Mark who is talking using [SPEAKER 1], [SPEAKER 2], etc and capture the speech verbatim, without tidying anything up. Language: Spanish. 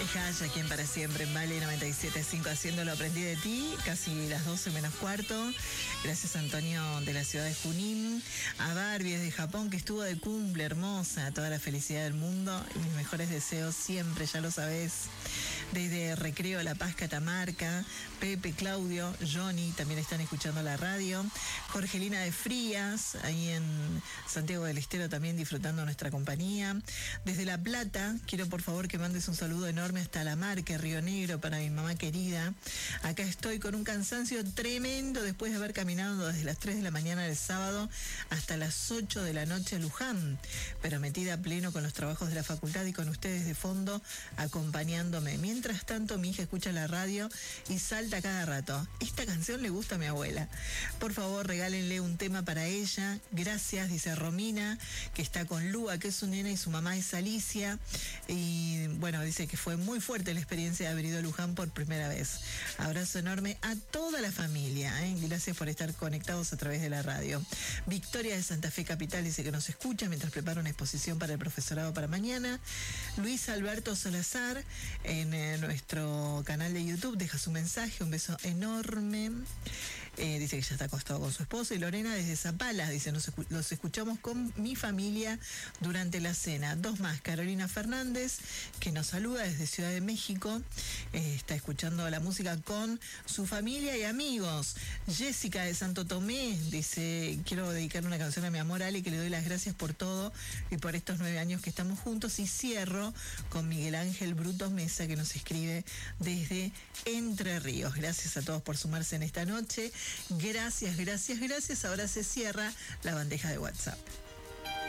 [SPEAKER 1] Jaya, quien para siempre en Vale noventa y siete punto cinco haciendo Lo aprendí de ti, casi las doce menos cuarto. Gracias a Antonio de la ciudad de Junín, a Barbie desde Japón que estuvo de cumple, hermosa, toda la felicidad del mundo y mis mejores deseos siempre, ya lo sabés. Desde Recreo La Paz, Catamarca, Pepe, Claudio, Johnny también están escuchando la radio. Jorgelina de Frías, ahí en Santiago del Estero también disfrutando nuestra compañía. Desde La Plata, quiero por favor que mandes un saludo enorme hasta La Marque, Río Negro, para mi mamá querida. Acá estoy con un cansancio tremendo después de haber caminado desde las tres de la mañana del sábado hasta las ocho de la noche a Luján, pero metida a pleno con los trabajos de la facultad y con ustedes de fondo acompañándome. Mientras tanto, mi hija escucha la radio y salta cada rato. Esta canción le gusta a mi abuela. Por favor, regálenle un tema para ella. Gracias, dice Romina, que está con Lua, que es su nena, y su mamá es Alicia. Y bueno, dice que fue muy fuerte la experiencia de haber ido a Luján por primera vez. Abrazo enorme a toda la familia, ¿eh? Gracias por estar conectados a través de la radio. Victoria de Santa Fe Capital dice que nos escucha mientras prepara una exposición para el profesorado para mañana. Luis Alberto Salazar en eh, nuestro canal de YouTube deja su mensaje, un beso enorme. Eh, dice que ya está acostado con su esposo. Y Lorena desde Zapalas dice, nos escu- los escuchamos con mi familia durante la cena. Dos más, Carolina Fernández, que nos saluda desde Ciudad de México, eh, está escuchando la música con su familia y amigos. Jessica de Santo Tomé dice, quiero dedicar una canción a mi amor Ale, que le doy las gracias por todo y por estos nueve años que estamos juntos. Y cierro con Miguel Ángel Brutos Mesa, que nos escribe desde Entre Ríos. Gracias a todos por sumarse en esta noche. Gracias, gracias, gracias. Ahora se cierra la bandeja de WhatsApp.